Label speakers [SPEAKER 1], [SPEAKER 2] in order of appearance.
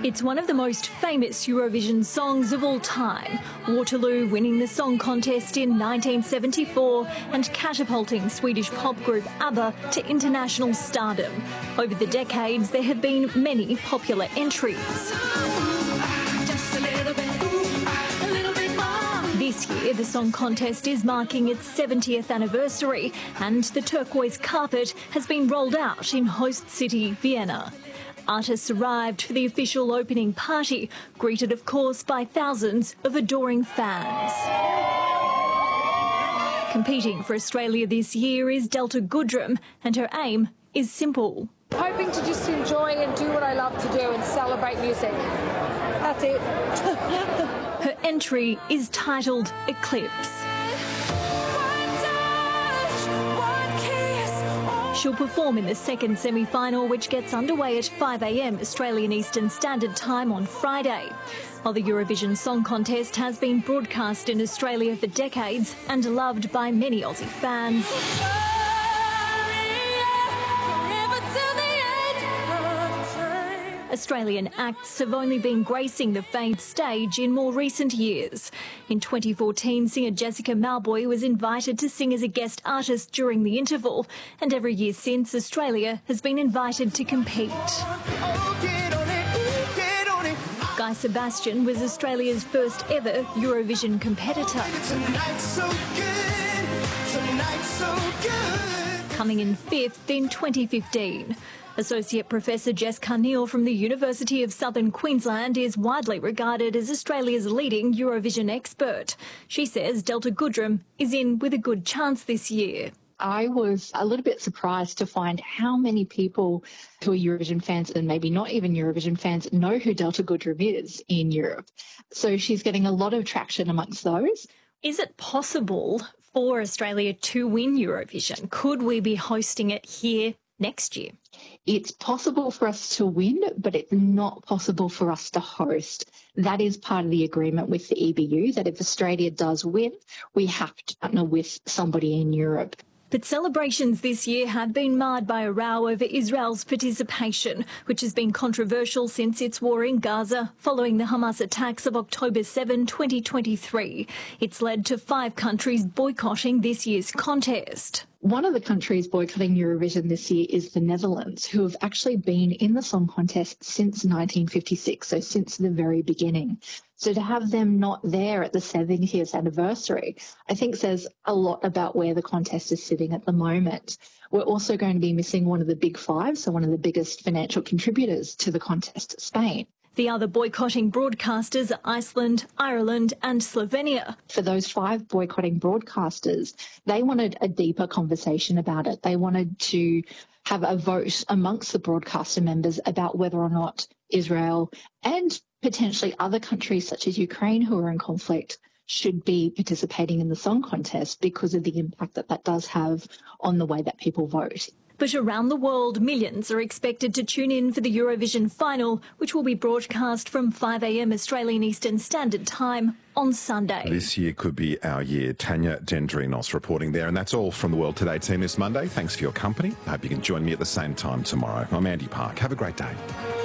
[SPEAKER 1] It's one of the most famous Eurovision songs of all time, Waterloo winning the song contest in 1974 and catapulting Swedish pop group ABBA to international stardom. Over the decades, there have been many popular entries. This year, the song contest is marking its 70th anniversary, and the turquoise carpet has been rolled out in host city Vienna. Artists arrived for the official opening party, greeted of course by thousands of adoring fans. Competing for Australia this year is Delta Goodrem, and her aim is simple.
[SPEAKER 2] Hoping to just enjoy and do what I love to do and celebrate music. That's it.
[SPEAKER 1] Her entry is titled Eclipse. She'll perform in the second semi-final, which gets underway at 5 a.m. Australian Eastern Standard Time on Friday. While the Eurovision Song Contest has been broadcast in Australia for decades and loved by many Aussie fans, Australian acts have only been gracing the famed stage in more recent years. In 2014, singer Jessica Mauboy was invited to sing as a guest artist during the interval, and every year since, Australia has been invited to compete. Guy Sebastian was Australia's first ever Eurovision competitor. Coming in fifth in 2015. Associate Professor Jess Carneil from the University of Southern Queensland is widely regarded as Australia's leading Eurovision expert. She says Delta Goodrem is in with a good chance this year.
[SPEAKER 3] I was a little bit surprised to find how many people who are Eurovision fans and maybe not even Eurovision fans know who Delta Goodrem is in Europe. So she's getting a lot of traction amongst those.
[SPEAKER 1] Is it possible for Australia to win Eurovision? Could we be hosting it here next year?
[SPEAKER 3] It's possible for us to win, but it's not possible for us to host. That is part of the agreement with the EBU, that if Australia does win, we have to partner with somebody in Europe.
[SPEAKER 1] But celebrations this year have been marred by a row over Israel's participation, which has been controversial since its war in Gaza following the Hamas attacks of October 7, 2023. It's led to 5 countries boycotting this year's contest.
[SPEAKER 3] One of the countries boycotting Eurovision this year is the Netherlands, who have actually been in the song contest since 1956, so since the very beginning. So to have them not there at the 70th anniversary, I think says a lot about where the contest is sitting at the moment. We're also going to be missing one of the big 5, so one of the biggest financial contributors to the contest, Spain.
[SPEAKER 1] The other boycotting broadcasters are Iceland, Ireland and Slovenia.
[SPEAKER 3] For those 5 boycotting broadcasters, they wanted a deeper conversation about it. They wanted to have a vote amongst the broadcaster members about whether or not Israel and potentially other countries such as Ukraine who are in conflict should be participating in the song contest because of the impact that that does have on the way that people vote.
[SPEAKER 1] But around the world, millions are expected to tune in for the Eurovision final, which will be broadcast from 5 a.m. Australian Eastern Standard Time on Sunday.
[SPEAKER 4] This year could be our year. Tanya Dendrinos reporting there. And that's all from the World Today team this Monday. Thanks for your company. I hope you can join me at the same time tomorrow. I'm Andy Park. Have a great day.